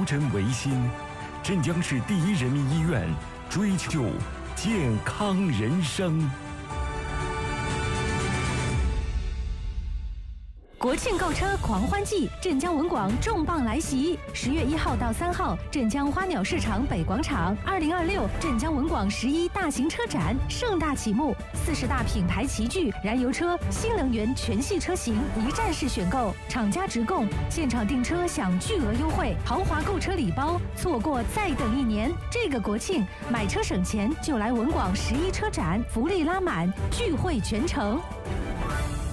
针维新，镇江市第一人民医院追求健康人生。 国庆购车狂欢季，镇江文广重磅来袭！10月1号到3号，镇江花鸟市场北广场，2026镇江文广11大型车展盛大启幕，40大品牌齐聚，燃油车、新能源全系车型一站式选购，厂家直供，现场订车享巨额优惠，豪华购车礼包，错过再等1年。这个国庆买车省钱就来文广11车展，福利拉满，聚会全城。